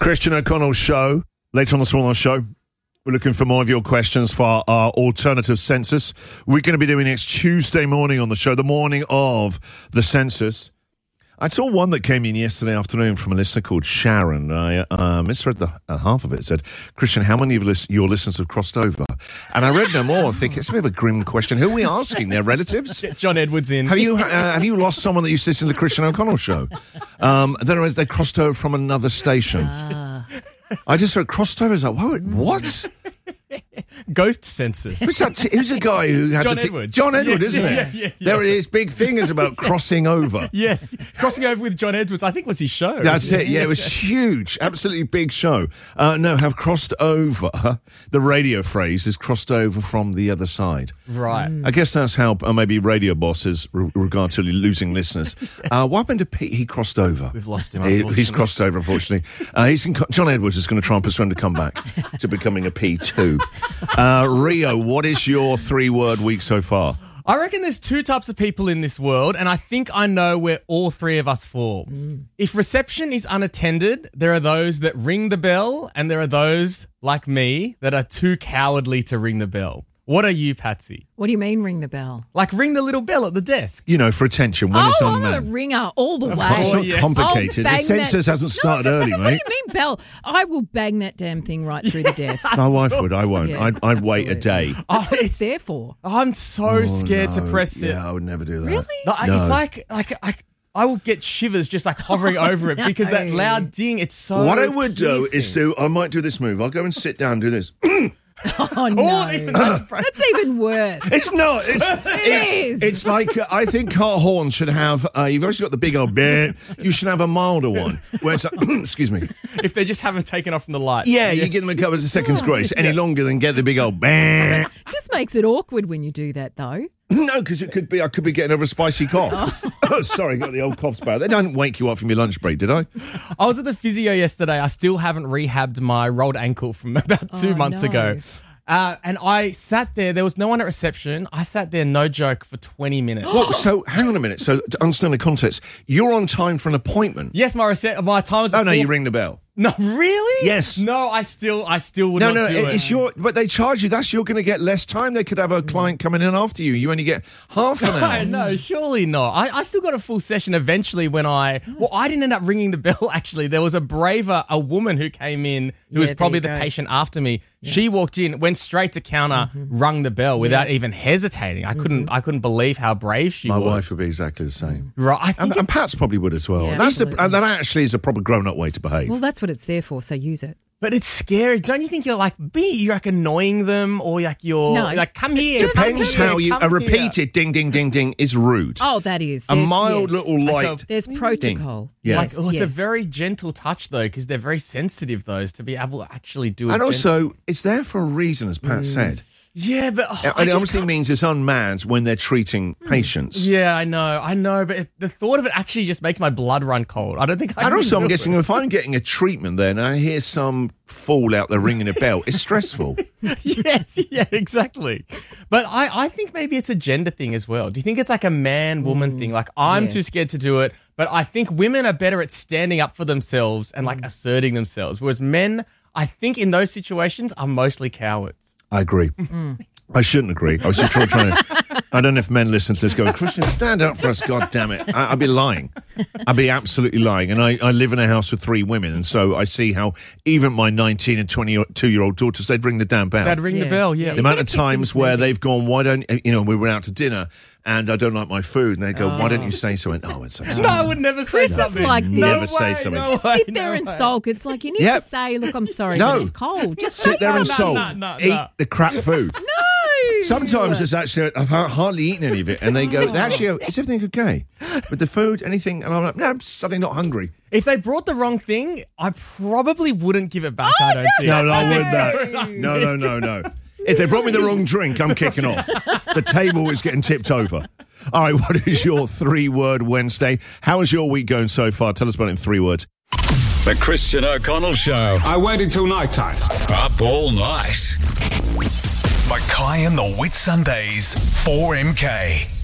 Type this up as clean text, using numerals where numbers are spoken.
Christian O'Connell Show. Later on this morning show, we're looking for more of your questions for our alternative census. We're going to be doing next Tuesday morning on the show, the morning of the census. I saw one that came in yesterday afternoon from a listener called Sharon. I misread the half of it. It said, Christian, how many of your listeners have crossed over? And I read no more. I think it's a bit of a grim question. Who are we asking? Their relatives? Get John Edwards in. Have you lost someone that used to listen to the Christian O'Connell Show? Otherwise, they crossed over from another station. I just heard crossed over. I was like, what? Ghost census. Who's a guy who had John Edwards. John Edwards, Yes, isn't it? yeah. There it is. Big thing is about crossing over. Yes, crossing over with John Edwards, I think was his show. That's it. Yeah, it was huge. Absolutely big show. No, have crossed over. The radio phrase is crossed over from the other side. Right. I guess that's how maybe radio bosses regard to losing listeners. What happened to Pete? He crossed over. We've lost him, He's crossed over, unfortunately. John Edwards is going to try and persuade him to come back to becoming a P2. Rio, what is your 3-word week so far? I reckon there's 2 types of people in this world, and I think I know where all 3 of us fall. If reception is unattended, there are those that ring the bell, and there are those, like me, that are too cowardly to ring the bell. What are you, Patsy? What do you mean ring the bell? Like ring the little bell at the desk. You know, for attention when it's I'm a unmanned. ringer all the way. It's not complicated. The I'll bang census hasn't started early, What do mate. you mean bell? I will bang that damn thing right through the desk. My wife would. I won't. Yeah, I'd wait a absolutely. day. That's what it's there for. I'm so scared to press it. Yeah, I would never do that. Really? No, No. It's like I will get shivers just like hovering over it because that loud ding, it's so What I would do piercing. is I might do this move. I'll go and sit down and do this. Oh, no. That's even worse. It's not. It is. It's like, I think car horns should have, you've always got the big old bit. You should have a milder one. Where it's like, excuse me. If they just haven't taken off from the lights. Yeah, you give them a couple of seconds grace. Any longer than get the big old bang. Just makes it awkward when you do that, though. No, because I could be getting over a spicy cough. Oh, sorry, got the old cough spell. They don't wake you up from your lunch break, did I? I was at the physio yesterday. I still haven't rehabbed my rolled ankle from about 2 months ago. And I sat there. There was no one at reception. I sat there, no joke, for 20 minutes. Well, so hang on a minute. So to understand the context, you're on time for an appointment. Yes, my time was. Oh no, you ring the bell. No, really? Yes. No, I still would No, not do it. it's but they charge you. You're going to get less time. They could have a client coming in after you. You only get half an hour. No, surely not. I still got a full session eventually when I didn't end up ringing the bell, actually. There was a woman who came in who was probably the patient after me. Yeah. She walked in, went straight to counter, rung the bell without even hesitating. I couldn't believe how brave she was. My wife would be exactly the same. Right. And Pat's probably would as well. Yeah, that actually is a proper grown-up way to behave. Well, that's what it's there for, so use it. But it's scary. Don't you think you're like annoying them or like you're like, come here. Depends how a repeated ding, ding, ding, ding is rude. Oh, that is. A mild little light. There's protocol. Yeah. It's a very gentle touch, though, because they're very sensitive, those, to be able to actually do it. And also, it's there for a reason, as Pat said. Yeah, but it obviously means it's unmanned when they're treating patients. Yeah, I know, but the thought of it actually just makes my blood run cold. I don't think I can. And also, I'm guessing if I'm getting a treatment there and I hear some fool out there ringing a bell, it's stressful. Yes, yeah, exactly. But I think maybe it's a gender thing as well. Do you think it's like a man-woman thing? Like, I'm too scared to do it, but I think women are better at standing up for themselves and like asserting themselves, whereas men, I think in those situations, are mostly cowards. I agree. I shouldn't agree. I was just trying to... I don't know if men listen to this going, Christian, stand up for us, God damn it. I'd be lying. I'd be absolutely lying. And I live in a house with 3 women, and so I see how even my 19 and 22-year-old daughters, they'd ring the damn bell. They'd ring the bell, yeah. The amount of times where they've gone, why don't... we went out to dinner, and I don't like my food, and they go, why don't you say something? Oh, it's so No, I would never say Chris something. is like this. Never say something. Just sit there and sulk. It's like, you need to say, look, I'm sorry, but it's cold. Just sit there and sulk. Eat the crap food. No. Sometimes it's actually, I've hardly eaten any of it, and they actually go, is everything okay? With the food, anything? And I'm like, no, I'm suddenly not hungry. If they brought the wrong thing, I probably wouldn't give it back, I don't think. No, I wouldn't. No. If they brought me the wrong drink, I'm kicking off. The table is getting tipped over. All right, what is your 3-word Wednesday? How is your week going so far? Tell us about it in 3 words. The Christian O'Connell Show. I waited till night time. Up all night. Mackay and the Whitsundays, 4MK.